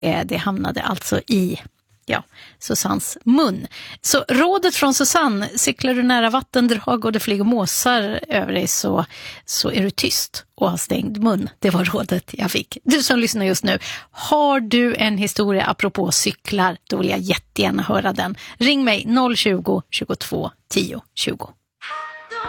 Det hamnade alltså i Susannes mun. Så rådet från Susanne: cyklar du nära vattendrag och det flyger måsar över dig så är du tyst och har stängd mun. Det var rådet jag fick. Du som lyssnar just nu, har du en historia apropå cyklar, då vill jag jättegärna höra den. Ring mig 020 22 10 20.